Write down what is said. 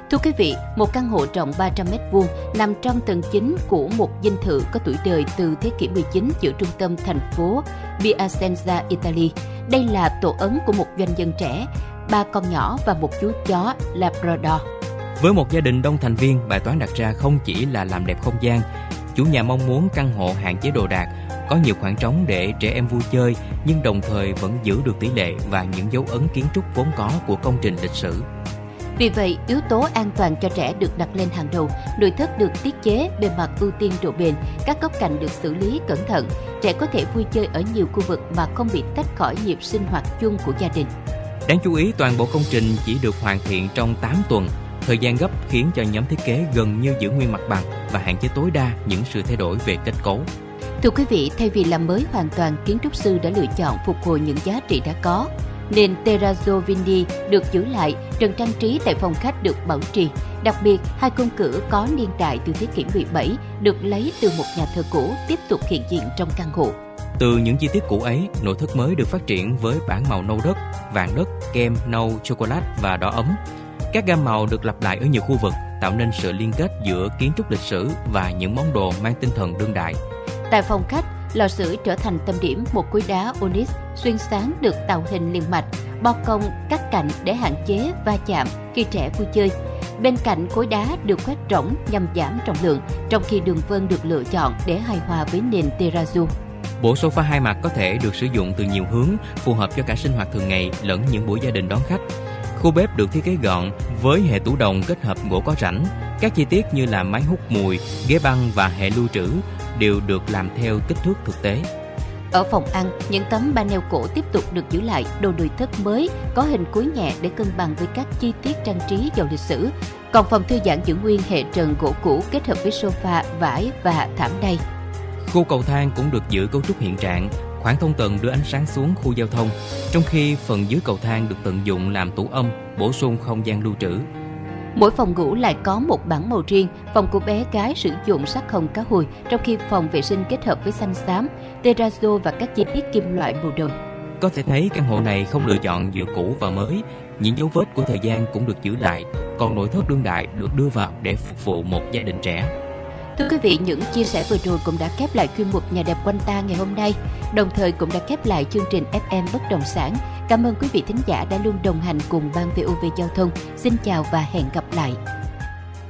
Thưa quý vị, một căn hộ rộng 300 m2 nằm trong tầng chính của một dinh thự có tuổi đời từ thế kỷ 19 giữa trung tâm thành phố Piacenza, Italy. Đây là tổ ấm của một doanh nhân trẻ, 3 con nhỏ và một chú chó Labrador. Với một gia đình đông thành viên, bài toán đặt ra không chỉ là làm đẹp không gian. Chủ nhà mong muốn căn hộ hạn chế đồ đạc, có nhiều khoảng trống để trẻ em vui chơi, nhưng đồng thời vẫn giữ được tỷ lệ và những dấu ấn kiến trúc vốn có của công trình lịch sử. Vì vậy, yếu tố an toàn cho trẻ được đặt lên hàng đầu, nội thất được thiết kế, bề mặt ưu tiên độ bền, các góc cạnh được xử lý cẩn thận. Trẻ có thể vui chơi ở nhiều khu vực mà không bị tách khỏi nhịp sinh hoạt chung của gia đình. Đáng chú ý, toàn bộ công trình chỉ được hoàn thiện trong 8 tuần. Thời gian gấp khiến cho nhóm thiết kế gần như giữ nguyên mặt bằng và hạn chế tối đa những sự thay đổi về kết cấu. Thưa quý vị, thay vì làm mới hoàn toàn, kiến trúc sư đã lựa chọn phục hồi những giá trị đã có. Nền terrazzo Vindi được giữ lại, trần trang trí tại phòng khách được bảo trì. Đặc biệt, 2 khung cửa có niên đại từ thế kỷ 17 được lấy từ một nhà thờ cũ tiếp tục hiện diện trong căn hộ. Từ những chi tiết cũ ấy, nội thất mới được phát triển với bảng màu nâu đất, vàng đất, kem, nâu, chocolate và đỏ ấm. Các gam màu được lặp lại ở nhiều khu vực, tạo nên sự liên kết giữa kiến trúc lịch sử và những món đồ mang tinh thần đương đại. Tại phòng khách, lò sưởi trở thành tâm điểm, một khối đá onyx xuyên sáng được tạo hình liền mạch, bo cong cắt cạnh để hạn chế va chạm khi trẻ vui chơi. Bên cạnh khối đá được khoét rỗng nhằm giảm trọng lượng, trong khi đường vân được lựa chọn để hài hòa với nền terrazzo. Bộ sofa 2 mặt có thể được sử dụng từ nhiều hướng, phù hợp cho cả sinh hoạt thường ngày lẫn những buổi gia đình đón khách. Khu bếp được thiết kế gọn với hệ tủ đồng kết hợp gỗ có rãnh. Các chi tiết như là máy hút mùi, ghế băng và hệ lưu trữ đều được làm theo kích thước thực tế. Ở phòng ăn, những tấm panel cổ tiếp tục được giữ lại, đồ nội thất mới có hình cối nhẹ để cân bằng với các chi tiết trang trí giàu lịch sử. Còn phòng thư giãn giữ nguyên hệ trần gỗ cũ kết hợp với sofa, vải và thảm đay. Khu cầu thang cũng được giữ cấu trúc hiện trạng, khoảng thông tầng đưa ánh sáng xuống khu giao thông, trong khi phần dưới cầu thang được tận dụng làm tủ âm, bổ sung không gian lưu trữ. Mỗi phòng ngủ lại có một bảng màu riêng, phòng của bé gái sử dụng sắc hồng cá hồi, trong khi phòng vệ sinh kết hợp với xanh xám, terrazzo và các chi tiết kim loại màu đồng. Có thể thấy căn hộ này không lựa chọn giữa cũ và mới, những dấu vết của thời gian cũng được giữ lại, còn nội thất đương đại được đưa vào để phục vụ một gia đình trẻ. Thưa quý vị, những chia sẻ vừa rồi cũng đã khép lại chuyên mục Nhà đẹp quanh ta ngày hôm nay, đồng thời cũng đã khép lại chương trình FM Bất động sản. Cảm ơn quý vị thính giả đã luôn đồng hành cùng ban VOV Giao thông. Xin chào và hẹn gặp lại.